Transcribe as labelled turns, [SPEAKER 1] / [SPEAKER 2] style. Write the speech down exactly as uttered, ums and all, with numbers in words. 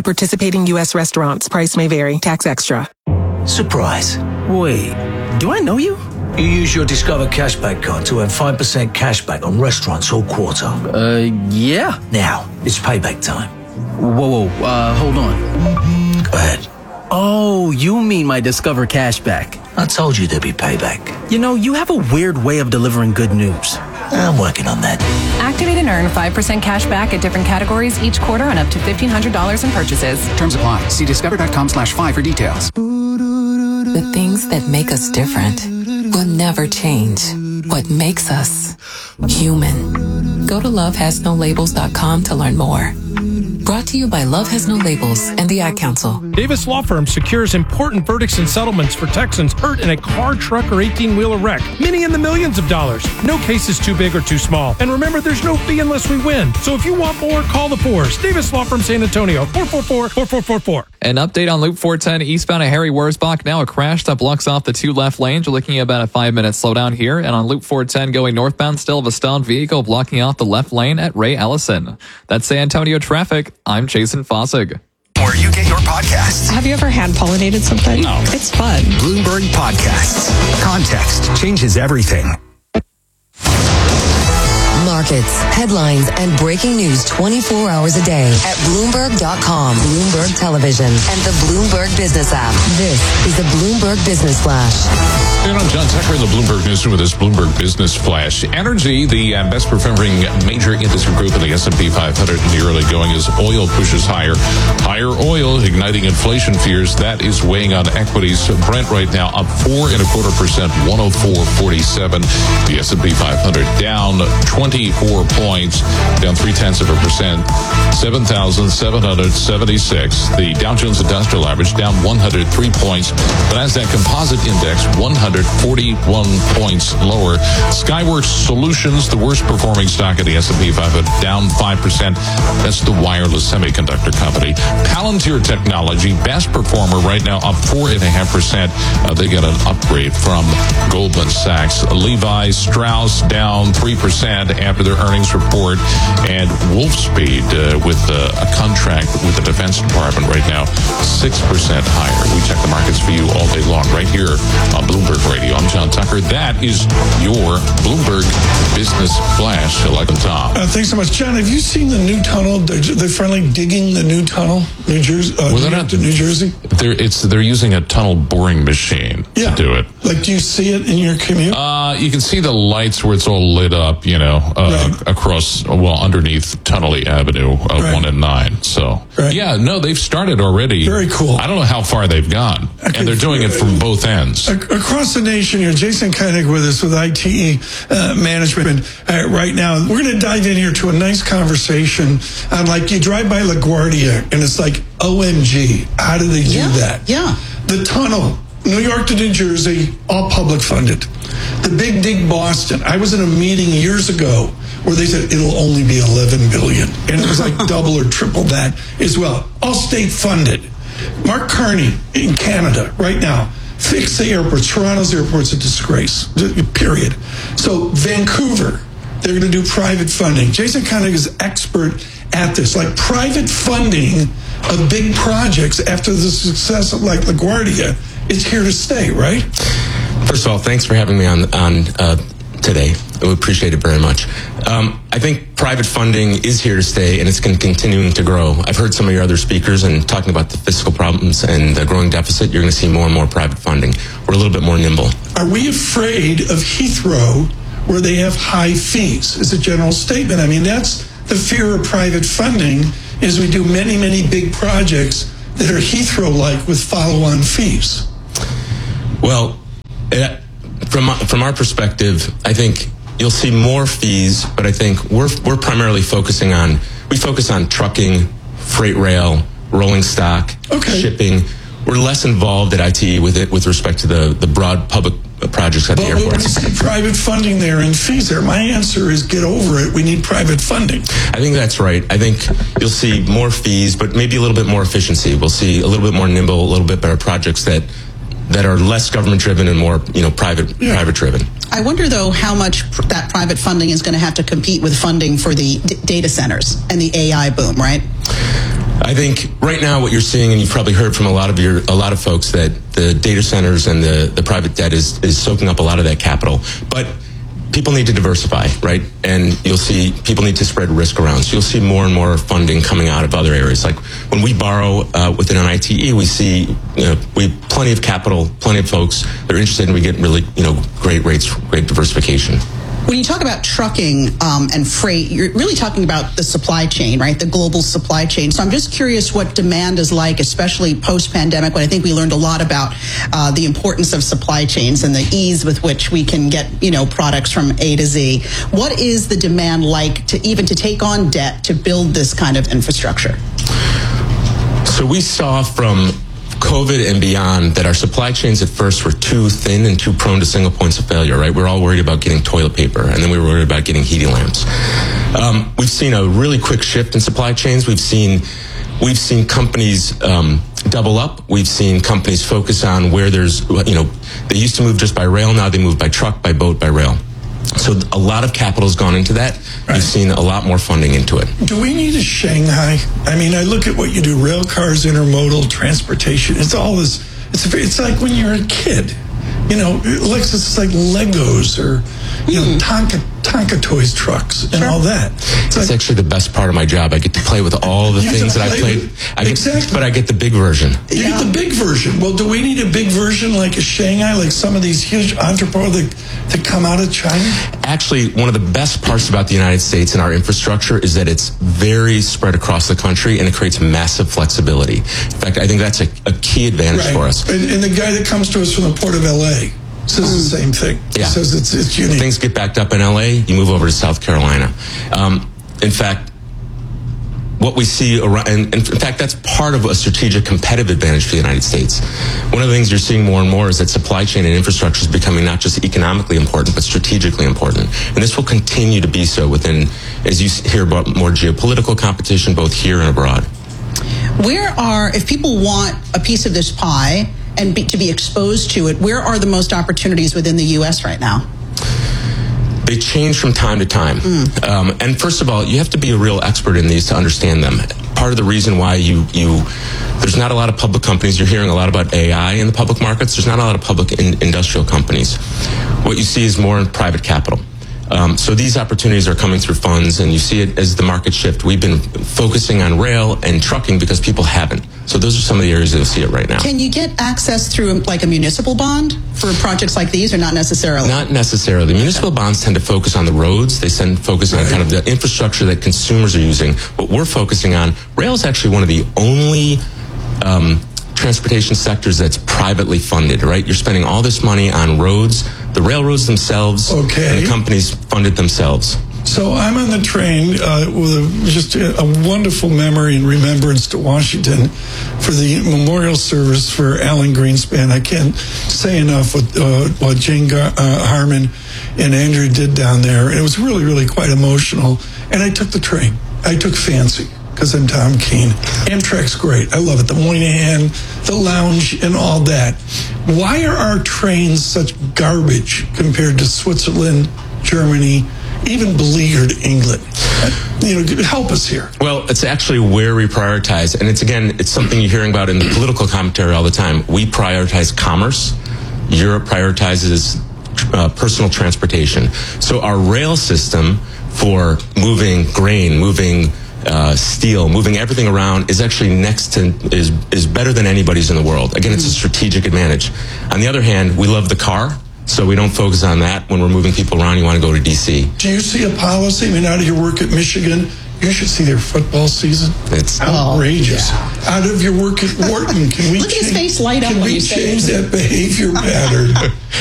[SPEAKER 1] At participating U S restaurants, price may vary. Tax extra.
[SPEAKER 2] Surprise.
[SPEAKER 3] Wait, do I know you?
[SPEAKER 2] You use your Discover Cashback card to earn five percent cashback on restaurants all quarter.
[SPEAKER 3] Uh, yeah.
[SPEAKER 2] Now, it's payback time.
[SPEAKER 3] Whoa, whoa, uh, hold on.
[SPEAKER 2] Go ahead.
[SPEAKER 3] Oh, you mean my Discover Cashback.
[SPEAKER 2] I told you there'd be payback.
[SPEAKER 3] You know, you have a weird way of delivering good news.
[SPEAKER 2] I'm working on that.
[SPEAKER 4] Activate and earn five percent cash back at different categories each quarter on up to fifteen hundred dollars in purchases.
[SPEAKER 5] Terms apply. See discover.com slash five for details.
[SPEAKER 6] The things that make us different will never change. What makes us human. Go to love has no labels dot com to learn more. Brought to you by Love Has No Labels and the Ad Council.
[SPEAKER 7] Davis Law Firm secures important verdicts and settlements for Texans hurt in a car, truck, or eighteen-wheeler wreck. Many in the millions of dollars. No case is too big or too small. And remember, there's no fee unless we win. So if you want more, call the fours. Davis Law Firm San Antonio, four four four, four four four four.
[SPEAKER 8] An update on Loop four ten eastbound at Harry Wurzbach. Now a crash that blocks off the two left lanes. You're looking at about a five-minute slowdown here. And on Loop four ten going northbound, still have a stalled vehicle blocking off the left lane at Ray Ellison. That's San Antonio traffic. I'm Jason Fossig.
[SPEAKER 9] Where you get your podcasts.
[SPEAKER 10] Have you ever hand pollinated something?
[SPEAKER 9] No.
[SPEAKER 10] It's fun.
[SPEAKER 9] Bloomberg Podcasts. Context changes everything.
[SPEAKER 11] Markets, headlines, and breaking news twenty-four hours a day at Bloomberg dot com, Bloomberg Television, and the Bloomberg Business app. This is the Bloomberg Business Flash.
[SPEAKER 12] And I'm John Tucker in the Bloomberg Newsroom with this Bloomberg Business Flash. Energy, the uh, best performing major industry group in the S and P five hundred in the early going as oil pushes higher. Higher oil igniting inflation fears. That is weighing on equities. Brent right now up four and a quarter percent, one oh four forty-seven. The S and P five hundred down twenty-four points, down three tenths of a percent, seven thousand seven hundred seventy-six. The Dow Jones Industrial Average down one hundred three points. The Nasdaq Composite Index one hundred forty-one points lower. Skyworks Solutions, the worst performing stock of the S and P five hundred, down five percent. That's the wireless semiconductor company. Palantir Technology, best performer right now, up four point five percent. Uh, they got an upgrade from Goldman Sachs. Levi Strauss down three percent after their earnings report. And Wolfspeed uh, with uh, a contract with the Defense Department right now, six percent higher. We check the markets for you all day long right here on Bloomberg Radio. I'm John Tucker. That is your Bloomberg Business Flash. Like on top.
[SPEAKER 13] Uh, thanks so much, John. Have you seen the new tunnel? They're, they're finally digging the new tunnel, New Jersey, uh,
[SPEAKER 12] well,
[SPEAKER 13] New,
[SPEAKER 12] not,
[SPEAKER 13] to New Jersey.
[SPEAKER 12] They're it's they're using a tunnel boring machine
[SPEAKER 13] yeah.
[SPEAKER 12] to do it.
[SPEAKER 13] Like, do you see it in your commute?
[SPEAKER 12] Uh, you can see the lights where it's all lit up. You know, uh, right. across well underneath Tunnelly Avenue, uh, right. one and nine. So right. yeah, no, they've started already.
[SPEAKER 13] Very cool.
[SPEAKER 12] I don't know how far they've gone, okay. and they're doing it from both ends.
[SPEAKER 13] Across the nation here, Jason Koenig with us with I T uh, management uh, right now. We're going to dive in here to a nice conversation on, like, you drive by LaGuardia and it's like, O M G, how do they do
[SPEAKER 14] yeah,
[SPEAKER 13] that?
[SPEAKER 14] Yeah.
[SPEAKER 13] The tunnel, New York to New Jersey, all public funded. The Big Dig Boston, I was in a meeting years ago where they said it'll only be eleven billion dollars. And it was like double or triple that as well. All state funded. Mark Carney in Canada right now, fix the airports. Toronto's airport's a disgrace, period. So Vancouver, they're going to do private funding. Jason Koenig is expert at this, like private funding of big projects after the success of, like, LaGuardia. It's here to stay, right?
[SPEAKER 15] First of all, thanks for having me on on uh, today. I appreciate it very much. Um, I think private funding is here to stay, and it's going to continuing to grow. I've heard some of your other speakers and talking about the fiscal problems and the growing deficit. You're going to see more and more private funding. We're a little bit more nimble.
[SPEAKER 13] Are we afraid of Heathrow, where they have high fees? Is a general statement. I mean, that's the fear of private funding, is we do many, many big projects that are Heathrow-like with follow-on fees.
[SPEAKER 15] Well, uh, from from our perspective, I think you'll see more fees, but I think we're we're primarily focusing on we focus on trucking, freight rail, rolling stock,
[SPEAKER 13] okay.
[SPEAKER 15] shipping. We're less involved at I T E with it with respect to the the broad public projects at
[SPEAKER 13] but
[SPEAKER 15] the airports.
[SPEAKER 13] But when you see private funding there and fees there, my answer is get over it. We need private funding.
[SPEAKER 15] I think that's right. I think you'll see more fees, but maybe a little bit more efficiency. We'll see a little bit more nimble, a little bit better projects that that are less government driven and more, you know, private yeah. private driven.
[SPEAKER 14] I wonder, though, how much pr- that private funding is going to have to compete with funding for the d- data centers and the A I boom, right?
[SPEAKER 15] I think right now what you're seeing, and you've probably heard from a lot of your a lot of folks, that the data centers and the, the private debt is, is soaking up a lot of that capital. But people need to diversify, right? And you'll see people need to spread risk around. So you'll see more and more funding coming out of other areas. Like when we borrow uh, within an I T E, we see you know, we have plenty of capital, plenty of folks that are interested, and we get really you know great rates, great diversification.
[SPEAKER 14] When you talk about trucking um, and freight, you're really talking about the supply chain, right? The global supply chain. So I'm just curious what demand is like, especially post-pandemic, when I think we learned a lot about uh, the importance of supply chains and the ease with which we can get, you know, products from A to Z. What is the demand like to even to take on debt to build this kind of infrastructure?
[SPEAKER 15] So we saw from COVID and beyond that our supply chains at first were too thin and too prone to single points of failure, right? We're all worried about getting toilet paper, and then we were worried about getting heating lamps. Um, we've seen a really quick shift in supply chains. We've seen we've seen companies um, double up. We've seen companies focus on where there's, you know, they used to move just by rail. Now they move by truck, by boat, by rail. So a lot of capital has gone into that. Right. You've seen a lot more funding into it.
[SPEAKER 13] Do we need a Shanghai? I mean, I look at what you do, rail cars, intermodal, transportation. It's all this, it's, it's like when you're a kid. You know, Lexus is like Legos or, you know, Tonka, Tonka Toys trucks and
[SPEAKER 14] sure.
[SPEAKER 13] all that.
[SPEAKER 15] It's That's like, actually the best part of my job. I get to play with all the things that I played. I get, exactly. But I get the big version.
[SPEAKER 13] You yeah. get the big version. Well, do we need a big version like a Shanghai, like some of these huge entrepreneurs that, that come out of China?
[SPEAKER 15] Actually, one of the best parts about the United States and our infrastructure is that it's very spread across the country, and it creates massive flexibility. In fact, I think that's a, a key advantage
[SPEAKER 13] right.
[SPEAKER 15] for us.
[SPEAKER 13] And, and the guy that comes to us from the Port of L A says the same thing.
[SPEAKER 15] Yeah.
[SPEAKER 13] He says it's, it's unique.
[SPEAKER 15] Things get backed up in L A, you move over to South Carolina. Um, in fact, what we see around, and in fact, that's part of a strategic competitive advantage for the United States. One of the things you're seeing more and more is that supply chain and infrastructure is becoming not just economically important, but strategically important. And this will continue to be so within, as you hear about more geopolitical competition, both here and abroad.
[SPEAKER 14] Where are, if people want a piece of this pie and be, to be exposed to it, where are the most opportunities within the U S right now?
[SPEAKER 15] They change from time to time. Mm. Um, and first of all, you have to be a real expert in these to understand them. Part of the reason why you, you there's not a lot of public companies, you're hearing a lot about A I in the public markets, there's not a lot of public in, industrial companies. What you see is more in private capital. Um, so these opportunities are coming through funds, and you see it as the market shift. We've been focusing on rail and trucking because people haven't. So those are some of the areas that you'll see it right now.
[SPEAKER 14] Can you get access through like a municipal bond for projects like these, or not necessarily?
[SPEAKER 15] Not necessarily. Municipal bonds tend to focus on the roads. They tend to focus on kind of the infrastructure that consumers are using. What we're focusing on, rail is actually one of the only um, transportation sectors that's privately funded, right? You're spending all this money on roads, the railroads themselves,
[SPEAKER 13] okay.
[SPEAKER 15] and the companies fund it themselves.
[SPEAKER 13] So I'm on the train uh, with a, just a, a wonderful memory and remembrance to Washington for the memorial service for Alan Greenspan. I can't say enough what, uh, what Jane Gar- uh, Harmon and Andrew did down there. And it was really, really quite emotional. And I took the train. I took fancy because I'm Tom Keene. Amtrak's great. I love it. The Moynihan, the lounge, and all that. Why are our trains such garbage compared to Switzerland, Germany, even beleaguered England? You know, help us here.
[SPEAKER 15] Well, it's actually where we prioritize. And it's, again, it's something you're hearing about in the political commentary all the time. We prioritize commerce. Europe prioritizes uh, personal transportation. So our rail system for moving grain, moving uh, steel, moving everything around is actually next to, is, is better than anybody's in the world. Again, it's a strategic advantage. On the other hand, we love the car. So we don't focus on that. When we're moving people around, you want to go to D C.
[SPEAKER 13] Do you see a policy? I mean, out of your work at Michigan, you should see their football season.
[SPEAKER 15] It's
[SPEAKER 13] outrageous. Oh, yeah. Out of your work at Wharton, can we
[SPEAKER 14] Look
[SPEAKER 13] change,
[SPEAKER 14] at his face light up
[SPEAKER 13] can
[SPEAKER 14] when
[SPEAKER 13] we
[SPEAKER 14] you say
[SPEAKER 13] change that behavior pattern?